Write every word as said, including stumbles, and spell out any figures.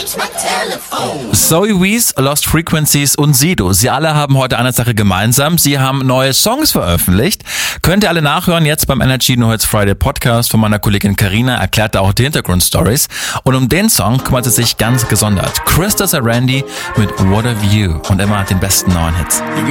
Zoe Wees, Lost Frequencies und Sido. Sie alle haben heute eine Sache gemeinsam. Sie haben neue Songs veröffentlicht. Könnt ihr alle nachhören jetzt beim Energy No Hits Friday Podcast von meiner Kollegin Carina. Erklärt da auch die Hintergrundstories. Und um den Song kümmert sie sich ganz gesondert. Krista Randy mit What of You und immer den besten neuen Hits.